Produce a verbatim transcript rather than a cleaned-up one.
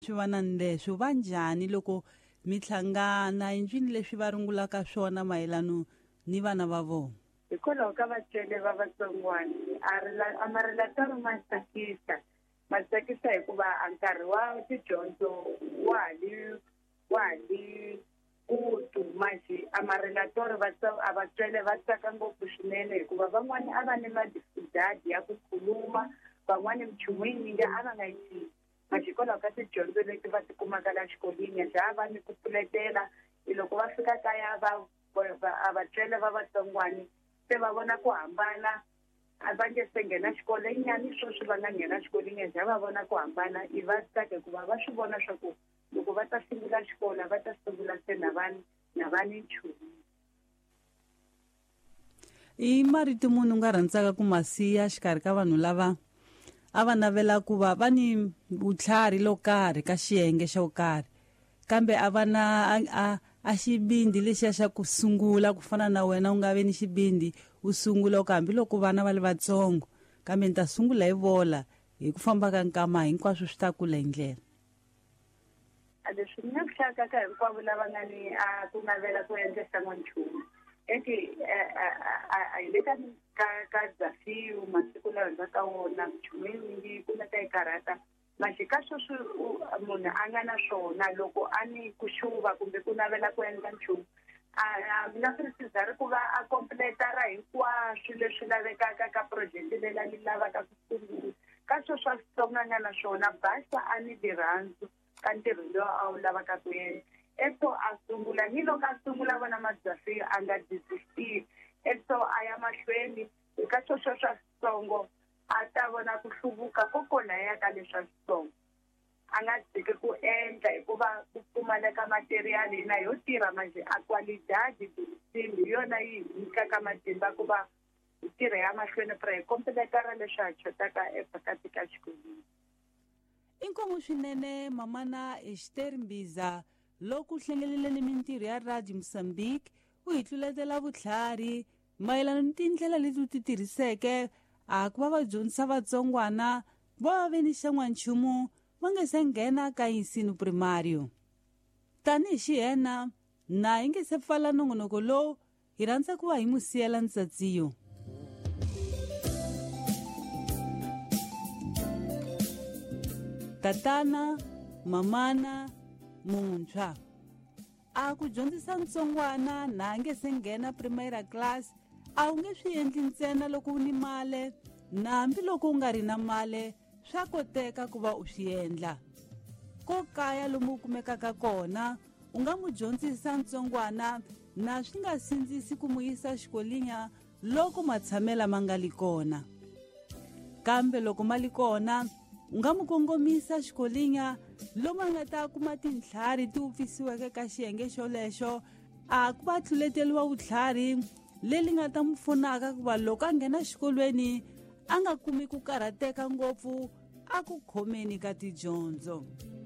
swivanani leswi va njhani loko mi hlangana i ncini leswi va rungulaka swona mayelano ni vana va vona? Hikwalaho ka vatswari va vatsongwana a marelatori ma tsakisa ma tsakisa hikuva a nkarhi wa tidyondzo wa hali wa hali kutu maji a marelatori a vatswari va tsaka ngopfu swinene hikuva van'wani a va ni madifidadi ya ku khuluma, van'wani minchumu yinyingi a va nga yi tivi maji hikwalaho ka tidyondzo leti va tikumaka la xikolweni bya va ni ku pfuletela loko va fika kaya va a vatswari va vatsongwani se va vona ku hambana a va nge se nghena xikolenyana sweswi va nga nghena xikolweni bya va vona ku hambana i va tsaka hikuva va swi vona swa ku loko va ta sungula xikolo va ta sungula se na vani na vani nchumu. I marito munhu nga rhandzaka ku masiya xikarhi ka vanhu lava a va navela ku va va ni vutlhari lo karhi ka xiyenge xo karhi kambe a va na a a xibindi lexiya xa ku sungula ku fana na wena u nga ve ni xibindi u sungula ku hambiloko vana va le vatsongo kambe ni ta sungula hi vola hi ku famba ka nkama hinkwaswo swi ta kula hi ndlela. A leswi ni nga vuxaka ka hinkwavo lava nga ni a ku navela ku endlisa n'wanchumu eki a hi le ka ka Zafiu masiku lawa hi nga ka wona minchumu yinyingi ku na ta yi karhata masi ka sweswi munhu a nga na swona loko a ni ku xuva kumbe ku navela ku endla nchumu a mina swi ku va a kompletara hinkwaswo leswi lavekaka ka project leyi a ni lavaka ku sungula ka sweswi a Xitsonga a nga na swona basa a ni rirhandzu ka ntirho lowu a wu lavaka ku endla eso a sungula ni loko a sungula vona madzafi a nga desistile eso a ya mahlweni ka sweswo swa Xitsongo a ta vona ku hluvuka kokwalaya ka leswa Xitsongo a nga tshiki ku endla hikuva ku pfumaleka materiyali na yo tirha manje a kwalidadi disini yona yi nyikaka matimba ku va tirha ya mahlweni pra hi kompletara leswi a chotaka epakati ka xikolweni. Inkomu swinene mamana Esther Mbiza loku hlengeleleni mintirho ya Radio Mozambique u hi tluletela vutlhari mayelana ni tindlela leti u ti tirhiseke a ku va va dyondzisa vatsongwana va ve ni xan'wanchumu va nge se nghena ka yisini primario. Tanihi xihena na hi nge se pfala nongonoko lowu hi rhandza ku va hi mu siyela ntsatsiyo. Tatana, mamana, muntshwa a ku dyondzisa ntsongwana na nge se nghena primary class a wu nge swi endli ntsena loko u ni male na hambi loko u nga ri na male swa koteka ku va u swi endla. Ko kaya lomu u kumekaka kona u nga mu dyondzisa ntsongwana na swi nga sindzisi ku mu yisa xikolinya loko matshamela ma nga li kona kambe loko ma li kona u nga mu kongomisa xikolinya lomu a nga ta kuma tintlhari ti upfisiweke ka xiyenge xolexo a ku va tluleteliwa vutlhari leli nga ta mu pfunaka ku va loko a nghena xikolweni a nga kumi ku karhateka ngopfu a ku khomeni ka tidyondzo.